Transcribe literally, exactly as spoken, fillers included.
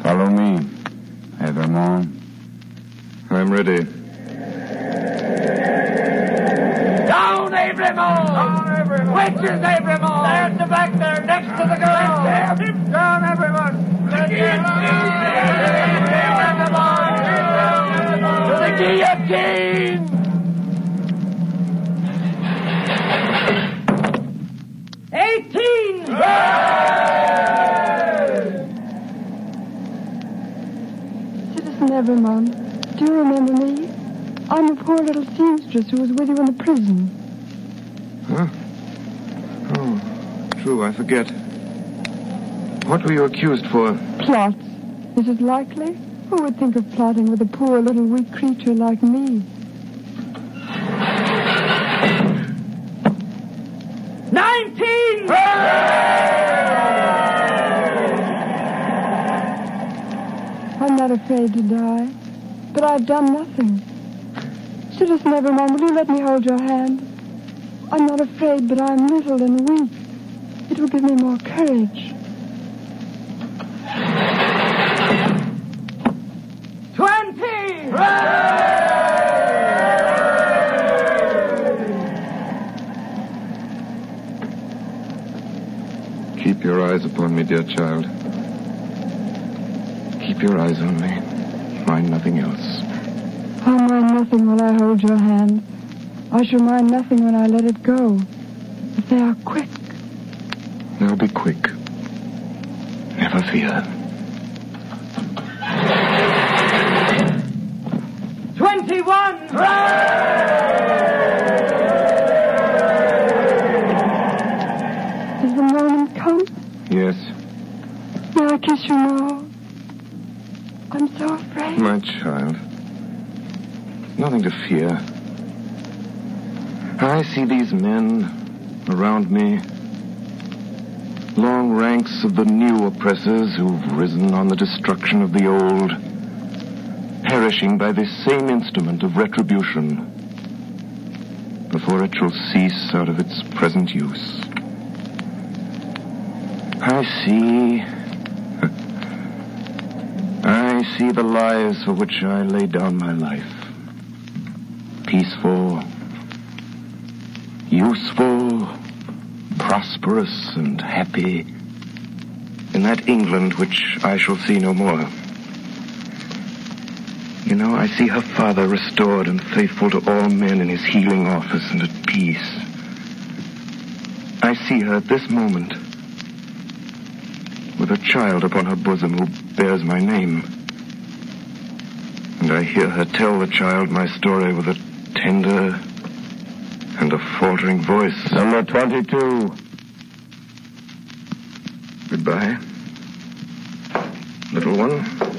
Follow me, Evermore. I'm ready. Down, Evermore! Down, Evermore! Witches, Evermore! There at the back there, next to the girl! Let's him down, everyone! Let's him down! To the guillotine! Eighteen! Citizen Evermond, do you remember me? I'm the poor little seamstress who was with you in the prison. Huh? Oh, true, I forget. What were you accused for? Plots. Is it likely? Who would think of plotting with a poor little weak creature like me? Nineteen! I'm not afraid to die, but I've done nothing. Citizen Evermond, will you let me hold your hand? I'm not afraid, but I'm little and weak. It will give me more courage. Twenty! Keep your eyes upon me, dear child. Keep your eyes on me. Mind nothing else. I'll mind nothing while I hold your hand. I shall mind nothing when I let it go. If they are quick. They'll be quick. Never fear. Twenty-one! Has the moment come? Yes, May I kiss you now? I'm so afraid. my child. Nothing to fear. I see these men around me. Long ranks of the new oppressors who've risen on the destruction of the old, perishing by this same instrument of retribution before it shall cease out of its present use. I see... I see the lives for which I lay down my life. Peaceful, useful, prosperous, and happy in that England which I shall see no more. You know, I see her father restored and faithful to all men in his healing office and at peace. I see her at this moment with a child upon her bosom who bears my name. And I hear her tell the child my story with a tender and a faltering voice. Number twenty-two. Goodbye, little one.